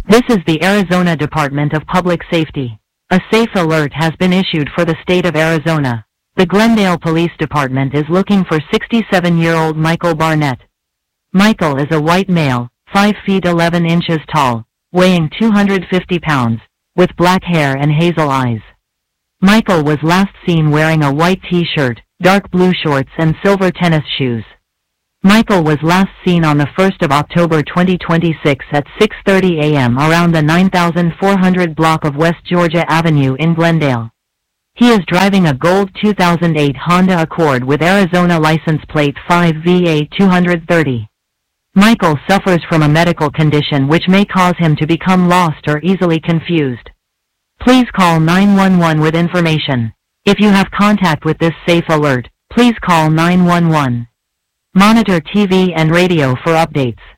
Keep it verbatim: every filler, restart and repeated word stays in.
This is the Arizona Department of Public Safety. A safe alert has been issued for the state of Arizona. The Glendale Police Department is looking for sixty-seven-year-old Michael Barnett. Michael is a white male, five feet eleven inches tall, weighing two hundred fifty pounds, with black hair and hazel eyes. Michael was last seen wearing a white t-shirt, dark blue shorts and silver tennis shoes. Michael was last seen on the first of October twenty twenty-six at six thirty a m around the nine thousand four hundred block of West Georgia Avenue in Glendale. He is driving a gold two thousand eight Honda Accord with Arizona license plate five V A two thirty. Michael suffers from a medical condition which may cause him to become lost or easily confused. Please call nine one one with information. If you have contact with this safe alert, please call nine one one. Monitor T V and radio for updates.